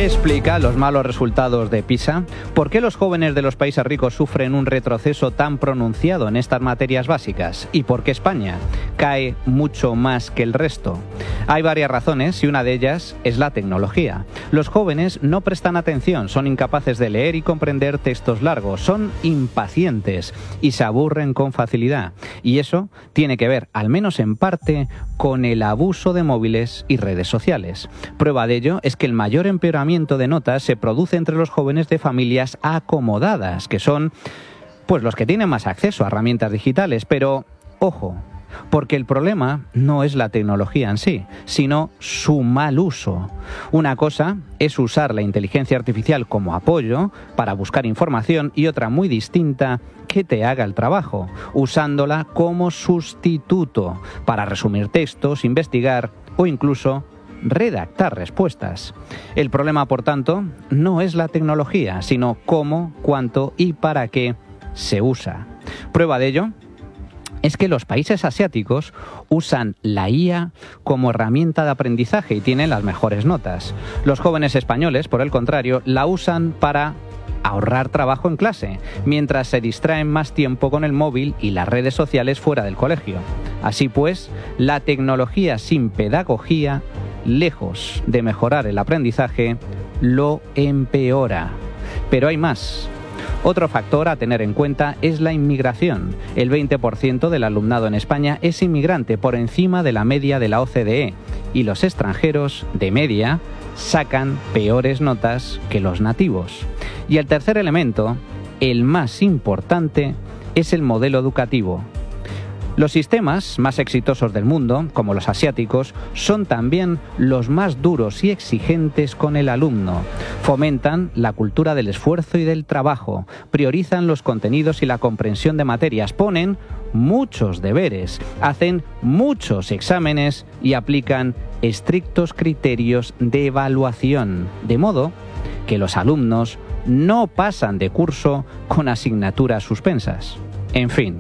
¿Qué explica los malos resultados de PISA? ¿Por qué los jóvenes de los países ricos sufren un retroceso tan pronunciado en estas materias básicas? ¿Y por qué España cae mucho más que el resto? Hay varias razones y una de ellas es la tecnología. Los jóvenes no prestan atención, son incapaces de leer y comprender textos largos, son impacientes y se aburren con facilidad. Y eso tiene que ver, al menos en parte, con el abuso de móviles y redes sociales. Prueba de ello es que el mayor empeoramiento de notas se produce entre los jóvenes de familias acomodadas, que son pues los que tienen más acceso a herramientas digitales. Pero, ojo, porque el problema no es la tecnología en sí, sino su mal uso. Una cosa es usar la inteligencia artificial como apoyo para buscar información y otra muy distinta, que te haga el trabajo, usándola como sustituto para resumir textos, investigar o incluso redactar respuestas. El problema, por tanto, no es la tecnología, sino cómo, cuánto y para qué se usa. Prueba de ello es que los países asiáticos usan la IA como herramienta de aprendizaje y tienen las mejores notas. Los jóvenes españoles, por el contrario, la usan para ahorrar trabajo en clase, mientras se distraen más tiempo con el móvil y las redes sociales fuera del colegio. Así pues, la tecnología sin pedagogía, lejos de mejorar el aprendizaje, lo empeora. Pero hay más. Otro factor a tener en cuenta es la inmigración. El 20% del alumnado en España es inmigrante, por encima de la media de la OCDE, y los extranjeros, de media, sacan peores notas que los nativos. Y el tercer elemento, el más importante, es el modelo educativo. Los sistemas más exitosos del mundo, como los asiáticos, son también los más duros y exigentes con el alumno. Fomentan la cultura del esfuerzo y del trabajo, priorizan los contenidos y la comprensión de materias, ponen muchos deberes, hacen muchos exámenes y aplican estrictos criterios de evaluación, de modo que los alumnos no pasan de curso con asignaturas suspensas. En fin,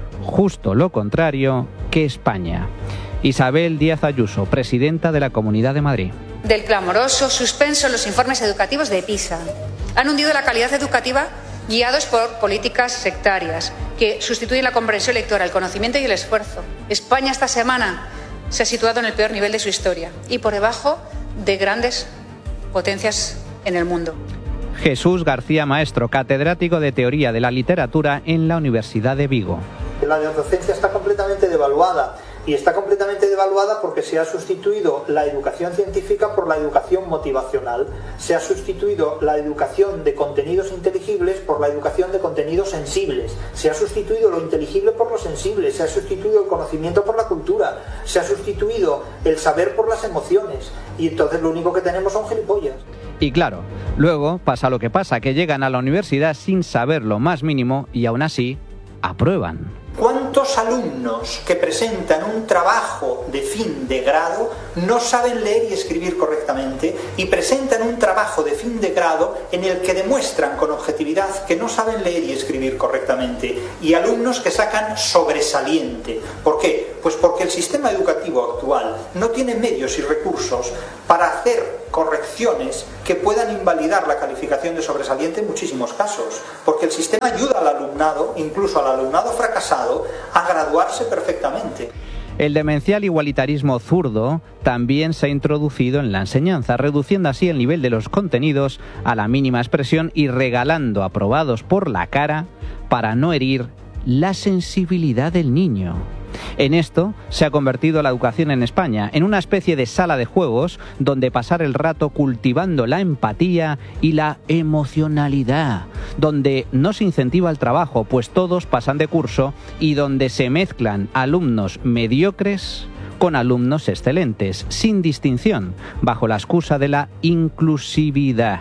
justo lo contrario que España. Isabel Díaz Ayuso, presidenta de la Comunidad de Madrid. Del clamoroso suspenso en los informes educativos de PISA. Han hundido la calidad educativa guiados por políticas sectarias que sustituyen la comprensión lectora, el conocimiento y el esfuerzo. España esta semana se ha situado en el peor nivel de su historia y por debajo de grandes potencias en el mundo. Jesús García Maestro, catedrático de Teoría de la Literatura en la Universidad de Vigo. La docencia está completamente devaluada y está completamente devaluada porque se ha sustituido la educación científica por la educación motivacional. Se ha sustituido la educación de contenidos inteligibles por la educación de contenidos sensibles. Se ha sustituido lo inteligible por lo sensible. Se ha sustituido el conocimiento por la cultura. Se ha sustituido el saber por las emociones. Y entonces lo único que tenemos son gilipollas. Y claro, luego pasa lo que pasa, que llegan a la universidad sin saber lo más mínimo y aún así aprueban. ¿Cuántos alumnos que presentan un trabajo de fin de grado no saben leer y escribir correctamente y presentan un trabajo de fin de grado en el que demuestran con objetividad que no saben leer y escribir correctamente? Y alumnos que sacan sobresaliente. ¿Por qué? Pues porque el sistema educativo actual no tiene medios y recursos para hacer correcciones que puedan invalidar la calificación de sobresaliente en muchísimos casos, porque el sistema ayuda al alumnado, incluso al alumnado fracasado, a graduarse perfectamente. El demencial igualitarismo zurdo también se ha introducido en la enseñanza, reduciendo así el nivel de los contenidos a la mínima expresión y regalando aprobados por la cara para no herir la sensibilidad del niño. En esto se ha convertido la educación en España, en una especie de sala de juegos donde pasar el rato cultivando la empatía y la emocionalidad, donde no se incentiva el trabajo, pues todos pasan de curso, y donde se mezclan alumnos mediocres con alumnos excelentes, sin distinción, bajo la excusa de la inclusividad.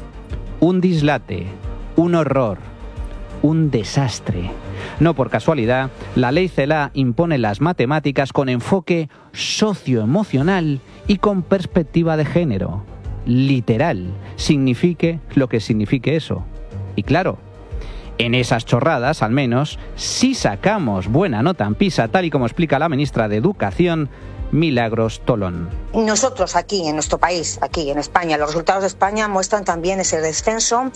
Un dislate, un horror, un desastre. No por casualidad, la ley CELA impone las matemáticas con enfoque socioemocional y con perspectiva de género. Literal, signifique lo que signifique eso. Y claro, En esas chorradas, al menos, sí sacamos buena nota en PISA, tal y como explica la ministra de Educación, Milagros Tolón. Nosotros aquí, en nuestro país, aquí en España, los resultados de España muestran también ese descenso,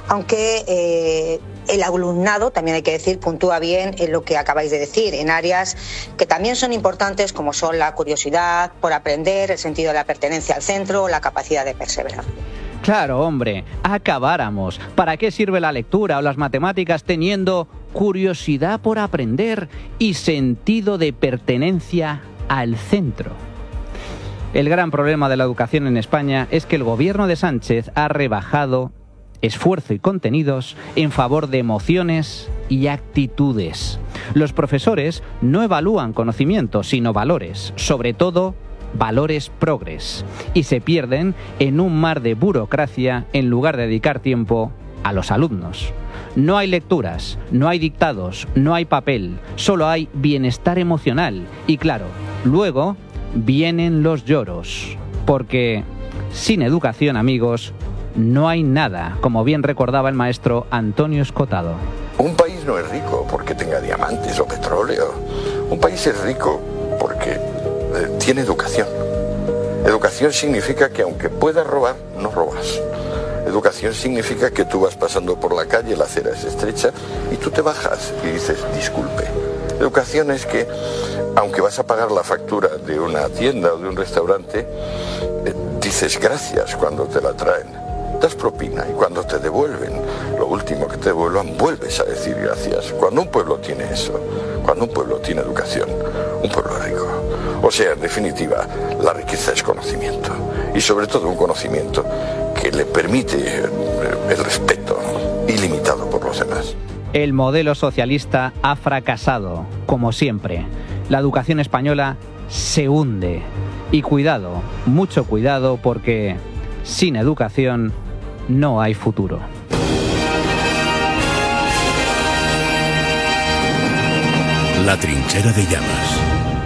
aunque el alumnado, también hay que decir, puntúa bien en lo que acabáis de decir, en áreas que también son importantes, como son la curiosidad por aprender, el sentido de la pertenencia al centro, la capacidad de perseverar. Claro, hombre, acabáramos. ¿Para qué sirve la lectura o las matemáticas teniendo curiosidad por aprender y sentido de pertenencia al centro? El gran problema de la educación en España es que el gobierno de Sánchez ha rebajado esfuerzo y contenidos en favor de emociones y actitudes. Los profesores no evalúan conocimientos, sino valores, sobre todo valores progres, y se pierden en un mar de burocracia en lugar de dedicar tiempo a los alumnos. No hay lecturas, no hay dictados, no hay papel, solo hay bienestar emocional. Y claro, luego vienen los lloros, porque sin educación, amigos, no hay nada, como bien recordaba el maestro Antonio Escotado. Un país no es rico porque tenga diamantes o petróleo. Un país es rico porque tiene educación. Educación significa que aunque puedas robar, no robas. Educación significa que tú vas pasando por la calle, la acera es estrecha y tú te bajas y dices disculpe. Educación es que aunque vas a pagar la factura de una tienda o de un restaurante, dices gracias cuando te la traen. Das propina y cuando te devuelven, lo último que te devuelvan, vuelves a decir gracias. Cuando un pueblo tiene eso, cuando un pueblo tiene educación, un pueblo es rico. O sea, en definitiva, la riqueza es conocimiento. Y sobre todo un conocimiento que le permite el respeto ilimitado por los demás. El modelo socialista ha fracasado, como siempre. La educación española se hunde. Y cuidado, mucho cuidado, porque sin educación no hay futuro. La trinchera de llamas.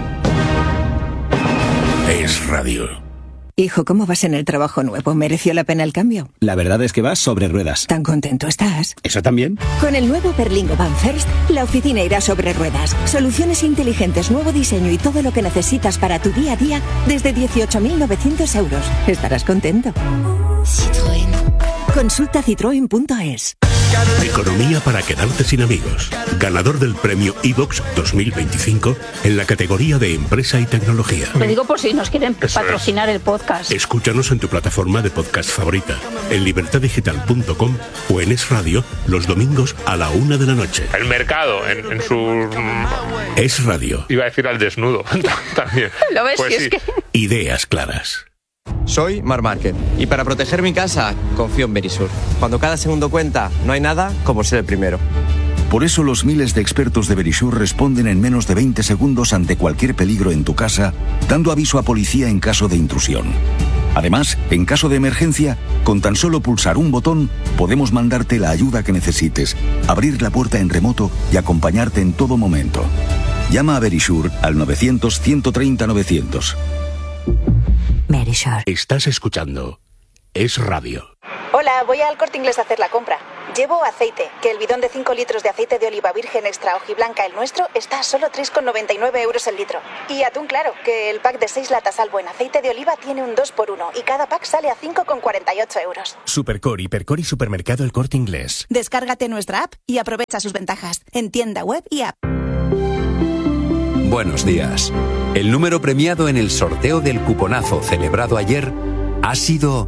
Es Radio. Hijo, ¿cómo vas en el trabajo nuevo? ¿Mereció la pena el cambio? La verdad es que vas sobre ruedas. ¿Tan contento estás? ¿Eso también? Con el nuevo Berlingo Van First, la oficina irá sobre ruedas. Soluciones inteligentes, nuevo diseño y todo lo que necesitas para tu día a día desde 18.900 euros. Estarás contento. Citroën. Consulta citroen.es. Economía para quedarte sin amigos. Ganador del premio iVox 2025 en la categoría de empresa y tecnología. Lo digo por si nos quieren patrocinar el podcast. Escúchanos en tu plataforma de podcast favorita, en libertadigital.com o en Es Radio los domingos a la 1 de la noche. El mercado en su... Es Radio. Iba a decir al desnudo también. ¿Lo ves? Pues si sí. es que... Ideas claras. Soy Marc Márquez y para proteger mi casa confío en Verisur. Cuando cada segundo cuenta, no hay nada como ser el primero. Por eso los miles de expertos de Verisur responden en menos de 20 segundos ante cualquier peligro en tu casa, dando aviso a policía en caso de intrusión. Además, en caso de emergencia, con tan solo pulsar un botón, podemos mandarte la ayuda que necesites, abrir la puerta en remoto y acompañarte en todo momento. Llama a Verisur al 900-130-900. Verisur. Estás escuchando Es Radio. Hola, voy al Corte Inglés a hacer la compra. Llevo aceite, que el bidón de 5 litros de aceite de oliva virgen extra hojiblanca, el nuestro, está a solo 3,99 euros el litro. Y atún, claro, que el pack de 6 latas Albo en aceite de oliva tiene un 2x1 y cada pack sale a 5,48 euros. Supercor, Hipercor y Supermercado El Corte Inglés. Descárgate nuestra app y aprovecha sus ventajas en tienda web y app. Buenos días. El número premiado en el sorteo del cuponazo celebrado ayer ha sido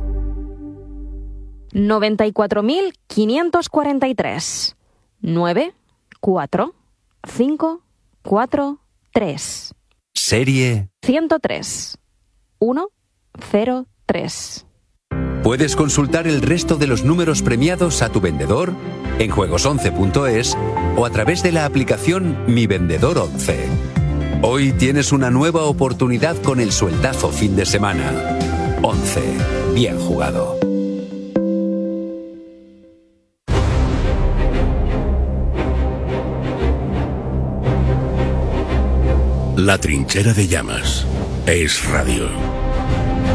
94.543. 94543. Serie 103 103. Puedes consultar el resto de los números premiados a tu vendedor en juegos11.es o a través de la aplicación Mi Vendedor 11. Hoy tienes una nueva oportunidad con el sueldazo fin de semana. 11. Bien jugado. La trinchera de llamas. Es Radio.